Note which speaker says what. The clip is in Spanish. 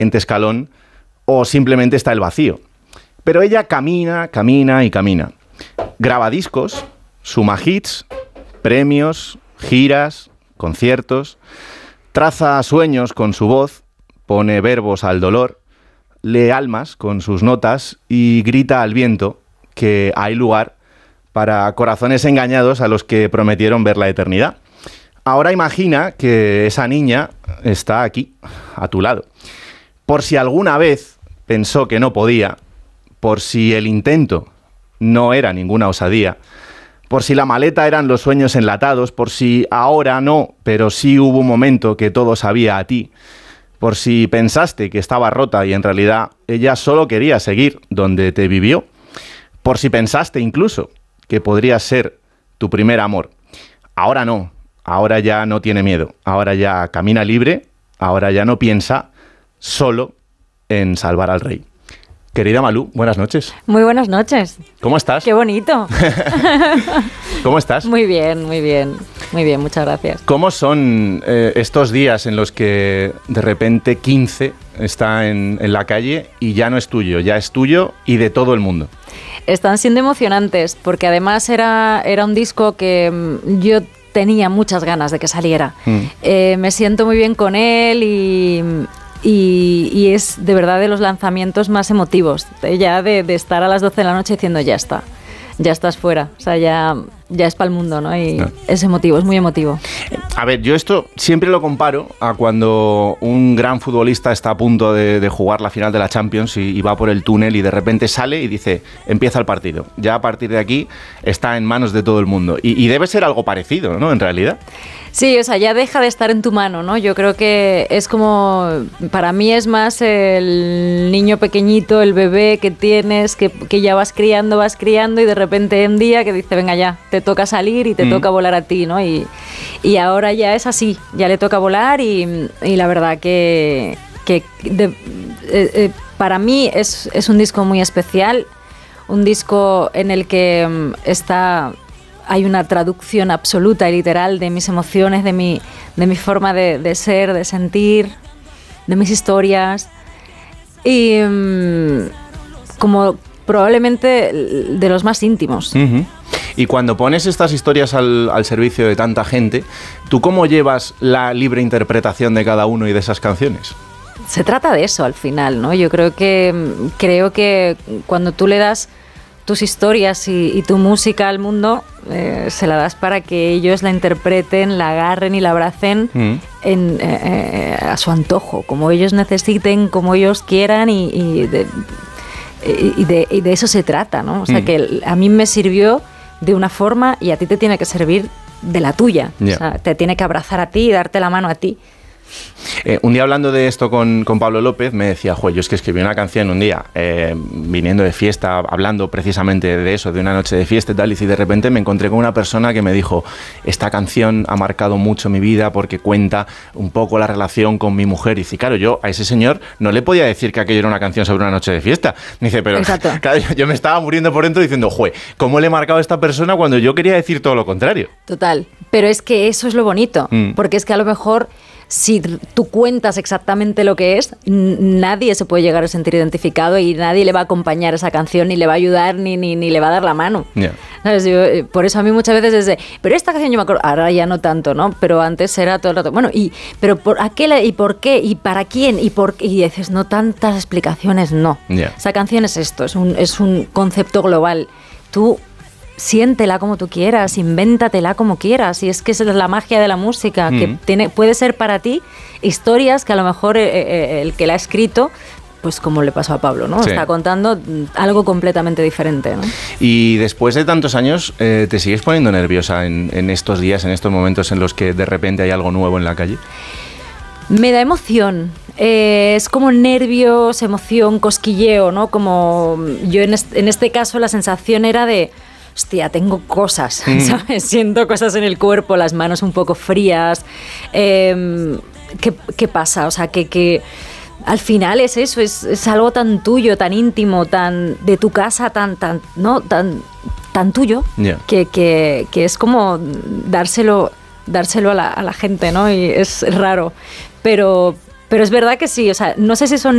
Speaker 1: en Tescalón o simplemente está el vacío. Pero ella camina, camina y camina. Graba discos, suma hits, premios, giras, conciertos, traza sueños con su voz, pone verbos al dolor, lee almas con sus notas y grita al viento que hay lugar para corazones engañados a los que prometieron ver la eternidad. Ahora imagina que esa niña está aquí, a tu lado. Por si alguna vez pensó que no podía, por si el intento no era ninguna osadía, por si la maleta eran los sueños enlatados, por si ahora no, pero sí hubo un momento que todo sabía a ti, por si pensaste que estaba rota y en realidad ella solo quería seguir donde te vivió, por si pensaste incluso que podría ser tu primer amor. Ahora no, ahora ya no tiene miedo, ahora ya camina libre, ahora ya no piensa solo en salvar al rey. Querida Malú, buenas noches.
Speaker 2: Muy buenas noches.
Speaker 1: ¿Cómo estás?
Speaker 2: ¡Qué bonito!
Speaker 1: ¿Cómo estás?
Speaker 2: Muy bien, muy bien. Muy bien, muchas gracias.
Speaker 1: ¿Cómo son estos días en los que de repente 15 está en la calle y ya no es tuyo, ya es tuyo y de todo el mundo?
Speaker 2: Están siendo emocionantes porque además era un disco que yo tenía muchas ganas de que saliera. Me siento muy bien con él y es de verdad de los lanzamientos más emotivos, ya de estar a las 12 de la noche diciendo ya estás fuera, o sea, ya es para el mundo, ¿no? Y es emotivo, es muy emotivo.
Speaker 1: A ver, yo esto siempre lo comparo a cuando un gran futbolista está a punto de jugar la final de la Champions y va por el túnel y de repente sale y dice, empieza el partido. Ya a partir de aquí está en manos de todo el mundo. Y debe ser algo parecido, ¿no? En realidad.
Speaker 2: Sí, o sea, ya deja de estar en tu mano, ¿no? Yo creo que es como, para mí es más el niño pequeñito, el bebé que tienes, que ya vas criando y de repente un día que dice, venga ya, te toca salir y te toca volar a ti, ¿no? Y ahora ya es así, ya le toca volar y la verdad que para mí es un disco muy especial, un disco en el que hay una traducción absoluta y literal de mis emociones, de mi forma de ser, de sentir, de mis historias y como probablemente de los más íntimos. Uh-huh.
Speaker 1: Y cuando pones estas historias al servicio de tanta gente, ¿tú cómo llevas la libre interpretación de cada uno y de esas canciones?
Speaker 2: Se trata de eso al final, ¿no? Yo creo que cuando tú le das tus historias y tu música al mundo, se la das para que ellos la interpreten, la agarren y la abracen a su antojo, como ellos necesiten, como ellos quieran y de eso se trata, ¿no? O sea, que a mí me sirvió de una forma y a ti te tiene que servir de la tuya. Yeah. O sea, te tiene que abrazar a ti y darte la mano a ti.
Speaker 1: Un día hablando de esto con Pablo López me decía, yo es que escribí una canción un día viniendo de fiesta, hablando precisamente de eso, de una noche de fiesta y tal, y de repente me encontré con una persona que me dijo, esta canción ha marcado mucho mi vida porque cuenta un poco la relación con mi mujer. Y dice, claro, yo a ese señor no le podía decir que aquello era una canción sobre una noche de fiesta. Me dice, pero claro, yo me estaba muriendo por dentro diciendo, ¿cómo le he marcado a esta persona cuando yo quería decir todo lo contrario?
Speaker 2: Total, pero es que eso es lo bonito, porque es que a lo mejor si tú cuentas exactamente lo que es, nadie se puede llegar a sentir identificado y nadie le va a acompañar esa canción, ni le va a ayudar, ni le va a dar la mano. Yeah. ¿Sabes? Por eso a mí muchas veces pero esta canción yo me acuerdo, ahora ya no tanto, ¿no? Pero antes era todo el rato, bueno, pero ¿por aquel y por qué? ¿Y para quién? ¿Y por qué? Y dices, no tantas explicaciones, no. Yeah. Esa canción es esto, es un concepto global. Tú siéntela como tú quieras, invéntatela como quieras, y es que esa es la magia de la música, que puede ser para ti historias que a lo mejor el que la ha escrito, pues como le pasó a Pablo, ¿no? Sí. Está contando algo completamente diferente, ¿no?
Speaker 1: Y después de tantos años, ¿te sigues poniendo nerviosa en estos días, en estos momentos en los que de repente hay algo nuevo en la calle?
Speaker 2: Me da emoción, es como nervios, emoción, cosquilleo, ¿no? Como yo en este caso la sensación era de hostia, tengo cosas, ¿sabes? Siento cosas en el cuerpo, las manos un poco frías. ¿Qué pasa? O sea, que al final es eso, es algo tan tuyo, tan íntimo, tan de tu casa, tan tuyo, yeah. que es como dárselo a la gente, ¿no? Y es raro. Pero es verdad que sí, o sea, no sé si son